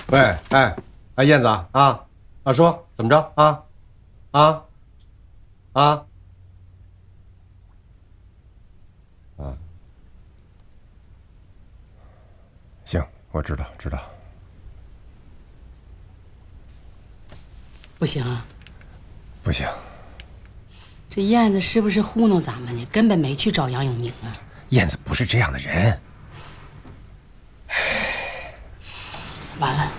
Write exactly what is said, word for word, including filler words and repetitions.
喂，哎，哎，燕子啊，啊，啊，说怎么着啊？啊，啊，啊，行，我知道，知道。 不行啊， 不行。 这燕子是不是糊弄咱们呢？根本没去找杨永明啊。 燕子不是这样的人。 完了，